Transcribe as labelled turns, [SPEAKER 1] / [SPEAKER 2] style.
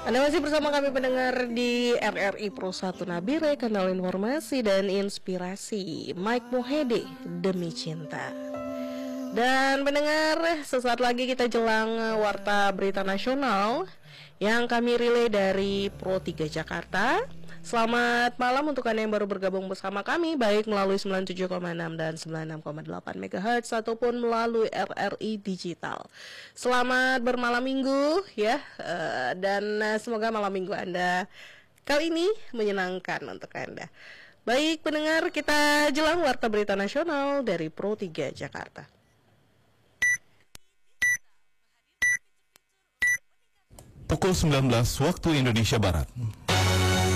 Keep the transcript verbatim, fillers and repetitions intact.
[SPEAKER 1] Anda masih bersama kami pendengar di R R I Pro satu Nabire, kanal informasi dan inspirasi Mike Mohede, Demi Cinta. Dan pendengar, sesaat lagi kita jelang warta berita nasional yang kami relay dari Pro tiga Jakarta. Selamat malam untuk Anda yang baru bergabung bersama kami, baik melalui sembilan puluh tujuh koma enam dan sembilan puluh enam koma delapan megahertz ataupun melalui R R I Digital. Selamat bermalam minggu ya, uh, dan uh, semoga malam minggu Anda kali ini menyenangkan untuk Anda. Baik pendengar, kita jelang warta berita nasional dari Pro tiga Jakarta.
[SPEAKER 2] Pukul sembilan belas waktu Indonesia Barat.